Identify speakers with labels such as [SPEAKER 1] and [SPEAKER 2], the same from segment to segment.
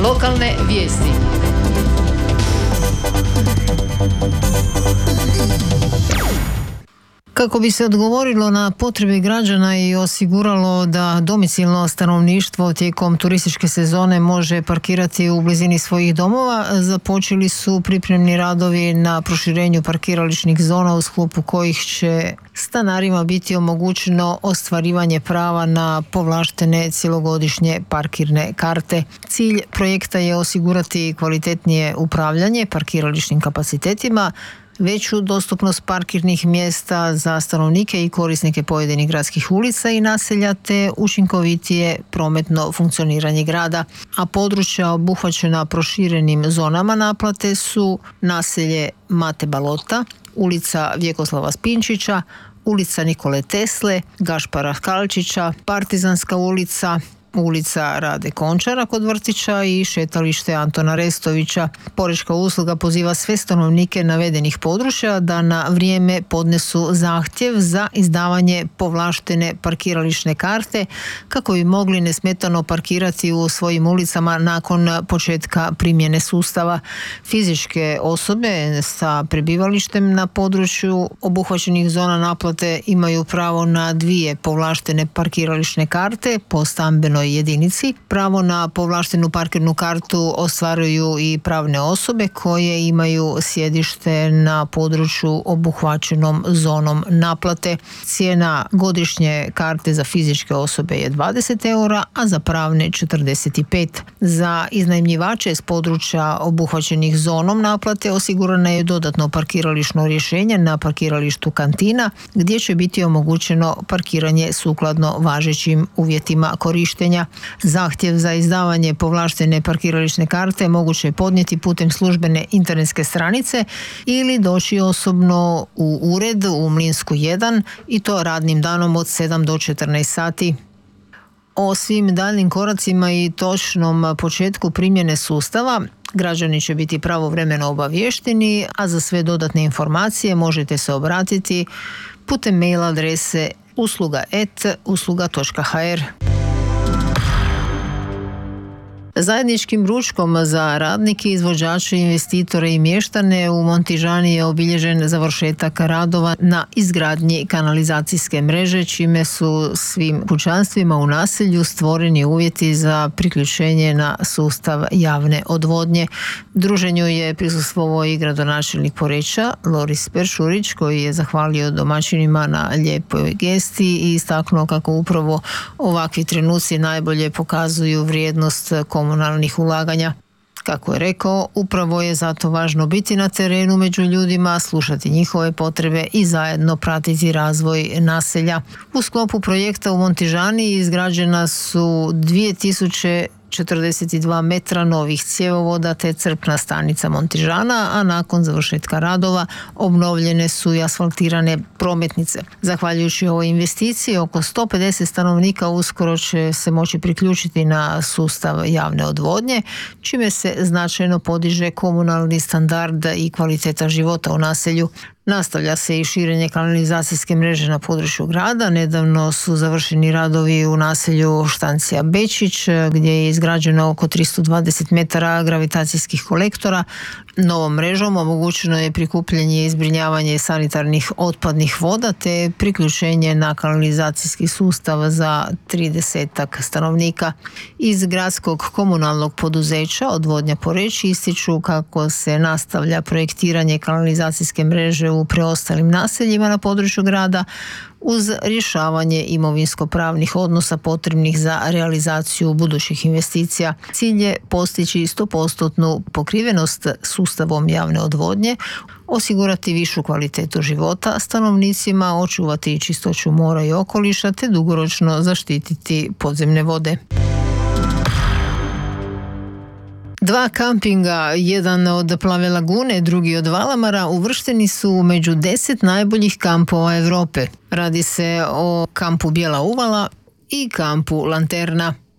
[SPEAKER 1] Lokalne vijesti. Kako bi se odgovorilo na potrebe građana i osiguralo da domicilno stanovništvo tijekom turističke sezone može parkirati u blizini svojih domova, započeli su pripremni radovi na proširenju parkirališnih zona u sklopu kojih će stanarima biti omogućeno ostvarivanje prava na povlaštene cjelogodišnje parkirne karte. Cilj projekta je osigurati kvalitetnije upravljanje parkirališnim kapacitetima, veću dostupnost parkirnih mjesta za stanovnike i korisnike pojedinih gradskih ulica i naselja te učinkovitije prometno funkcioniranje grada. A područja obuhvaćena proširenim zonama naplate su naselje Mate Balota, ulica Vjekoslava Spinčića, ulica Nikole Tesle, Gašpara Kalčića, Partizanska ulica, ulica Rade Končara kod vrtića i šetalište Antona Restovića. Porečka usluga poziva sve stanovnike navedenih područja da na vrijeme podnesu zahtjev za izdavanje povlaštene parkirališne karte kako bi mogli nesmetano parkirati u svojim ulicama nakon početka primjene sustava. Fizičke osobe sa prebivalištem na području obuhvaćenih zona naplate imaju pravo na 2 povlaštene parkirališne karte po stambenoj jedinici. Pravo na povlaštenu parkirnu kartu ostvaruju i pravne osobe koje imaju sjedište na području obuhvaćenom zonom naplate. Cijena godišnje karte za fizičke osobe je 20 eura, a za pravne 45. Za iznajmljivače s područja obuhvaćenih zonom naplate osigurano je dodatno parkirališno rješenje na parkiralištu Kantina, gdje će biti omogućeno parkiranje sukladno važećim uvjetima korištenja. Zahtjev za izdavanje povlaštene parkirališne karte moguće je podnijeti putem službene internetske stranice ili doći osobno u ured u Mlinsku 1 i to radnim danom od 7 do 14 sati. O svim daljnim koracima i točnom početku primjene sustava građani će biti pravovremeno obavješteni, a za sve dodatne informacije možete se obratiti putem mail adrese usluga@usluga.hr. Zajedničkim ručkom za radnike, izvođače, investitore i mještane u Montižani je obilježen završetak radova na izgradnji kanalizacijske mreže, čime su svim kućanstvima u naselju stvoreni uvjeti za priključenje na sustav javne odvodnje. Druženju je prisustvovao i gradonačelnik Poreča, Loris Peršurić, koji je zahvalio domaćinima na lijepoj gesti i istaknuo kako upravo ovakvi trenuci najbolje pokazuju vrijednost komunalnih ulaganja. Kako je rekao, upravo je zato važno biti na terenu među ljudima, slušati njihove potrebe i zajedno pratiti razvoj naselja. U sklopu projekta u Montižani izgrađena su 2042 metra novih cjevovoda te crpna stanica Montižana, a nakon završetka radova obnovljene su i asfaltirane prometnice. Zahvaljujući ovoj investiciji, oko 150 stanovnika uskoro će se moći priključiti na sustav javne odvodnje, čime se značajno podiže komunalni standard i kvaliteta života u naselju. Nastavlja se i širenje kanalizacijske mreže na području grada. Nedavno su završeni radovi u naselju Štancija Bečić, gdje je izgrađeno oko 320 metara gravitacijskih kolektora. Novom mrežom omogućeno je prikupljanje i zbrinjavanje sanitarnih otpadnih voda te priključenje na kanalizacijski sustav za 30 stanovnika. Iz gradskog komunalnog poduzeća Odvodnja Poreč ističu kako se nastavlja projektiranje kanalizacijske mreže u preostalim naseljima na području grada uz rješavanje imovinsko-pravnih odnosa potrebnih za realizaciju budućih investicija. Cilj je postići 100% pokrivenost sustavom javne odvodnje, osigurati višu kvalitetu života stanovnicima, očuvati čistoću mora i okoliša te dugoročno zaštititi podzemne vode. 2 kampinga, jedan od Plave lagune, drugi od Valamara, uvršteni su među 10 najboljih kampova Europe. Radi se o kampu Bijela uvala i kampu Lanterna.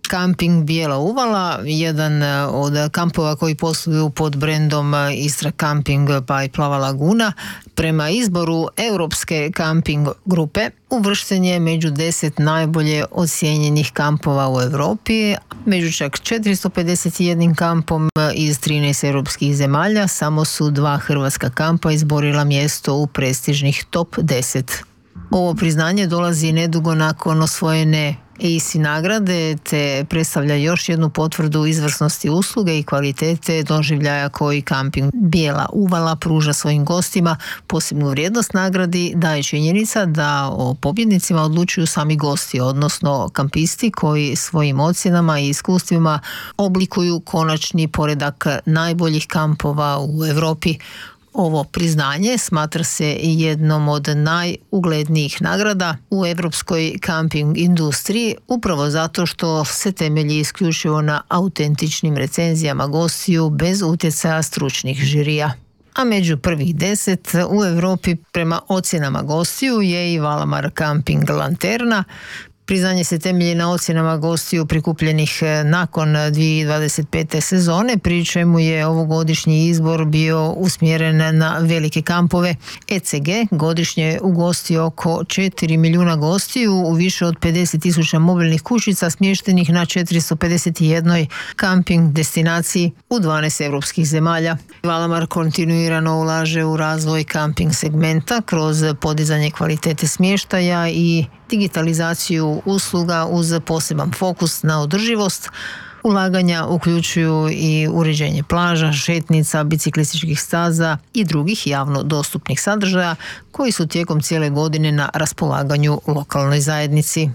[SPEAKER 1] Kamping Bijela uvala, jedan od kampova koji posluju pod brendom Istra Camping by Plava Laguna, prema izboru Europske kamping grupe uvršten je među 10 najbolje ocijenjenih kampova u Europi. Među čak 451 kampom iz 13 europskih zemalja samo su 2 hrvatska kampa izborila mjesto u prestižnih top 10. Ovo priznanje dolazi nedugo nakon osvojene EISI nagrade te predstavlja još jednu potvrdu izvrsnosti usluge i kvalitete doživljaja koji Kamping Bijela uvala pruža svojim gostima. Posebnu vrijednost nagradi daje činjenica da o pobjednicima odlučuju sami gosti, odnosno kampisti koji svojim ocjenama i iskustvima oblikuju konačni poredak najboljih kampova u Europi. Ovo priznanje smatra se jednom od najuglednijih nagrada u europskoj kamping industriji, upravo zato što se temelji isključivo na autentičnim recenzijama gostiju bez utjecaja stručnih žirija. A među prvih 10 u Europi prema ocjenama gostiju je i Valamar Camping Lanterna. Priznanje se temelji na ocjenama gostiju prikupljenih nakon 2025. sezone, pri čemu je ovogodišnji izbor bio usmjeren na velike kampove. ECG godišnje ugosti oko 4 milijuna gostiju u više od 50.000 mobilnih kućica smještenih na 451 kamping destinaciji u 12 europskih zemalja. Valamar kontinuirano ulaže u razvoj kamping segmenta kroz podizanje kvalitete smještaja i digitalizaciju usluga uz poseban fokus na održivost. Ulaganja uključuju i uređenje plaža, šetnica, biciklističkih staza i drugih javno dostupnih sadržaja koji su tijekom cijele godine na raspolaganju lokalnoj zajednici.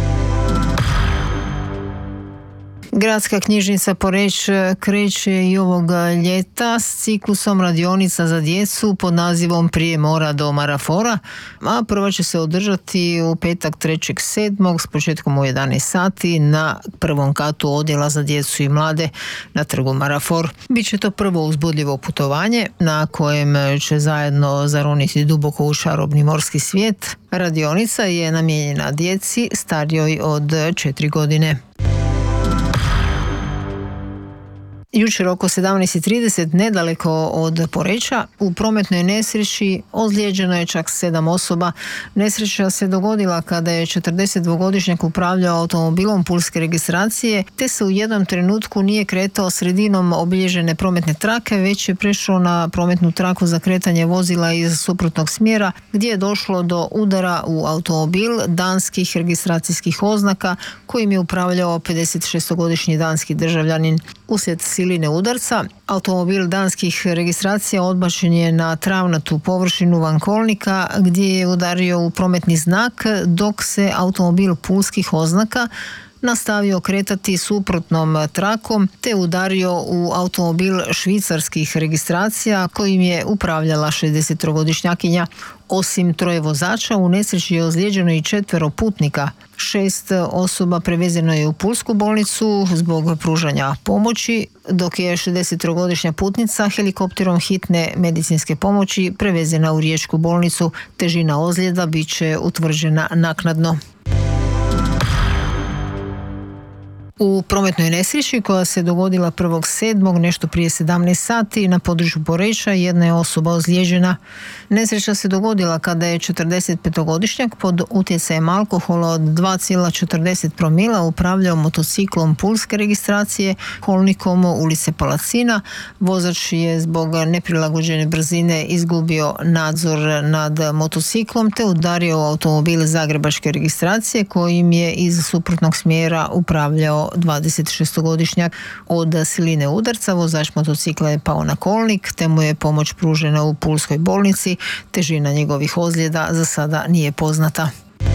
[SPEAKER 1] Gradska knjižnica Poreč kreće i ovog ljeta s ciklusom radionica za djecu pod nazivom Prije mora do Marafora, a prva će se održati u petak 3.7. s početkom u 11 sati na prvom katu odjela za djecu i mlade na trgu Marafor. Biće to prvo uzbudljivo putovanje na kojem će zajedno zaroniti duboko u čarobni morski svijet. Radionica je namijenjena djeci starijoj od 4 godine. Jučer oko 17.30 nedaleko od Poreča u prometnoj nesreći ozlijeđeno je čak 7 osoba. Nesreća se dogodila kada je 42-godišnjak upravljao automobilom pulske registracije te se u jednom trenutku nije kretao sredinom obilježene prometne trake, već je prešao na prometnu traku za kretanje vozila iz suprotnog smjera gdje je došlo do udara u automobil danskih registracijskih oznaka kojim je upravljao 56-godišnji danski državljanin. Uslijed siline udarca, automobil danskih registracija odbačen je na travnatu površinu van kolnika gdje je udario u prometni znak, dok se automobil pulskih oznaka nastavio kretati suprotnom trakom te udario u automobil švicarskih registracija kojim je upravljala 60-godišnjakinja. Osim 3 vozača, u nesreći je ozlijeđeno i 4 putnika. 6 osoba prevezeno je u pulsku bolnicu zbog pružanja pomoći, dok je 60-godišnja putnica helikopterom hitne medicinske pomoći prevezena u riječku bolnicu. Težina ozljeda bit će utvrđena naknadno. U prometnoj nesreći koja se dogodila 1.7. nešto prije 17 sati na području Poreča jedna je osoba ozlijeđena. Nesreća se dogodila kada je 45-godišnjak pod utjecajem alkohola od 2,40 promila upravljao motociklom pulske registracije kolnikom ulice Palacina. Vozač je zbog neprilagođene brzine izgubio nadzor nad motociklom te udario automobil zagrebačke registracije kojim je iz suprotnog smjera upravljao 26-godišnjak. Od siline udarca vozač motocikla je pao na kolnik te mu je pomoć pružena u pulskoj bolnici. Težina njegovih ozljeda za sada nije poznata.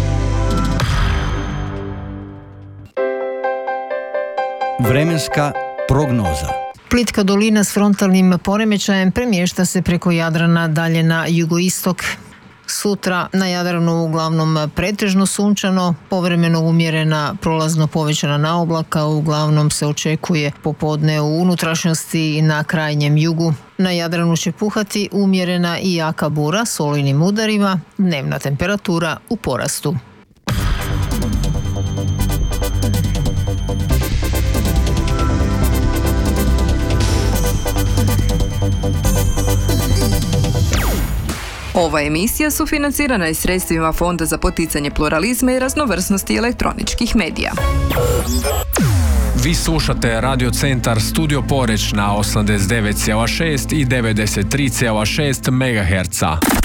[SPEAKER 2] Vremenska prognoza.
[SPEAKER 1] Plitka dolina s frontalnim poremećajem premješta se preko Jadrana dalje na jugoistok. Sutra na Jadranu uglavnom pretežno sunčano, povremeno umjerena prolazno povećana naoblaka, uglavnom se očekuje popodne u unutrašnjosti i na krajnjem jugu. Na Jadranu će puhati umjerena i jaka bura s olujnim udarima, dnevna temperatura u porastu.
[SPEAKER 3] Ova emisija sufinancirana je sredstvima Fonda za poticanje pluralizma i raznovrsnosti elektroničkih medija.
[SPEAKER 4] Vi slušate Radio Centar Studio Poreč na 89,6 i 93,6 MHz.